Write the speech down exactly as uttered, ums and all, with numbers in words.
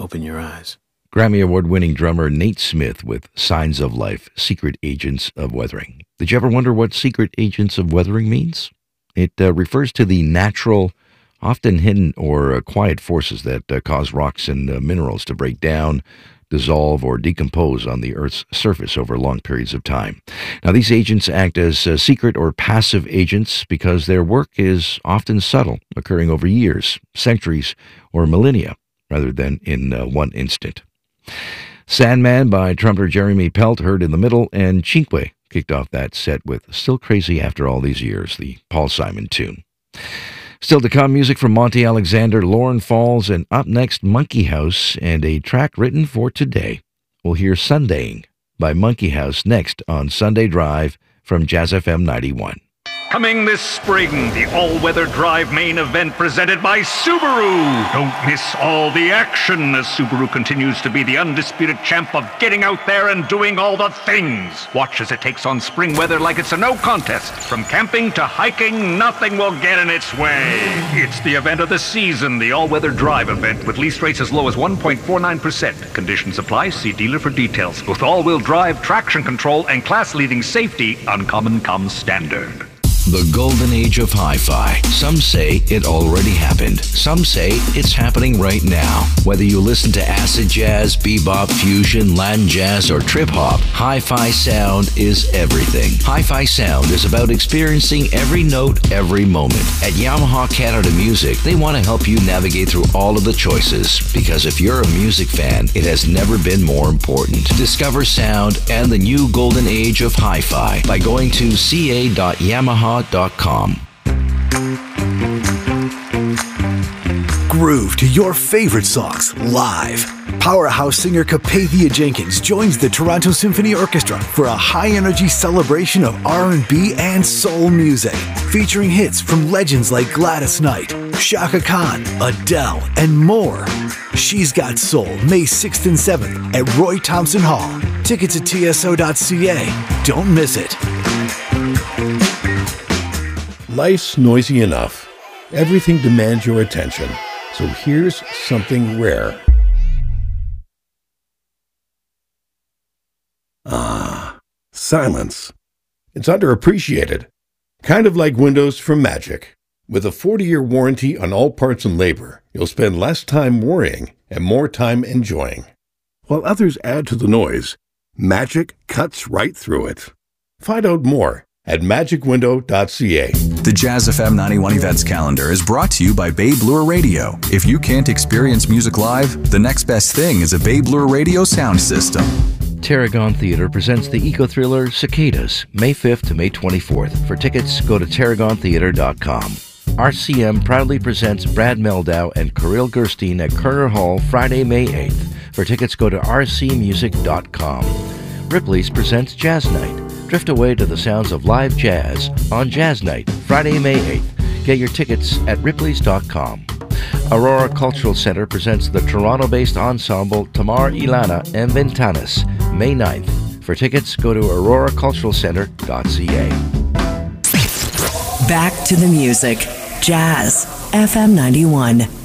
open your eyes. Grammy Award-winning drummer Nate Smith with Signs of Life, Secret Agents of Weathering. Did you ever wonder what Secret Agents of Weathering means? It uh, refers to the natural, often hidden or uh, quiet forces that uh, cause rocks and uh, minerals to break down, dissolve, or decompose on the Earth's surface over long periods of time. Now, these agents act as uh, secret or passive agents because their work is often subtle, occurring over years, centuries, or millennia, rather than in uh, one instant. Sandman by trumpeter Jeremy Pelt heard in the middle, and Cinque kicked off that set with Still Crazy After All These Years, the Paul Simon tune. Still to come, music from Monty Alexander, Lauren Falls, and up next, Monkey House, and a track written for today. We'll hear Sundaying by Monkey House next on Sunday Drive from Jazz F M ninety-one. Coming this spring, the all-weather drive main event presented by Subaru. Don't miss all the action as Subaru continues to be the undisputed champ of getting out there and doing all the things. Watch as it takes on spring weather like it's a no contest. From camping to hiking, nothing will get in its way. It's the event of the season, the all-weather drive event with lease rates as low as one point four nine percent. Conditions apply. See dealer for details. With all-wheel drive, traction control, and class-leading safety, Uncommon comes standard. The golden age of hi-fi. Some say it already happened. Some say it's happening right now. Whether you listen to acid jazz, bebop, fusion, Latin jazz, or trip-hop, hi-fi sound is everything. Hi-fi sound is about experiencing every note, every moment. At Yamaha Canada Music, they want to help you navigate through all of the choices. Because if you're a music fan, it has never been more important. Discover sound and the new golden age of hi-fi by going to c a dot yamaha dot com. Groove to your favorite songs live. Powerhouse singer Capathia Jenkins joins the Toronto Symphony Orchestra for a high-energy celebration of R and B and soul music, featuring hits from legends like Gladys Knight, Chaka Khan, Adele, and more. She's Got Soul, May sixth and seventh at Roy Thompson Hall. Tickets at t s o dot c a. Don't miss it. Life's noisy enough. Everything demands your attention. So here's something rare. Ah, silence. It's underappreciated. Kind of like Windows from Magic. With a forty-year warranty on all parts and labor, you'll spend less time worrying and more time enjoying. While others add to the noise, Magic cuts right through it. Find out more at magic window dot c a. The Jazz F M ninety-one events calendar is brought to you by Babe Lure Radio. If you can't experience music live, the next best thing is a Babe Lure Radio sound system. Tarragon Theatre presents the eco-thriller Cicadas, May fifth to May twenty-fourth. For tickets, go to tarragon theatre dot com. R C M proudly presents Brad Meldau and Kirill Gerstein at Kerner Hall Friday, May eighth. For tickets, go to r c music dot com. Ripley's presents Jazz Night. Drift away to the sounds of live jazz on Jazz Night, Friday, May eighth. Get your tickets at ripleys dot com. Aurora Cultural Center presents the Toronto-based ensemble Tamar Ilana and Ventanas, May ninth. For tickets, go to aurora cultural center dot c a. Back to the music. Jazz F M ninety-one.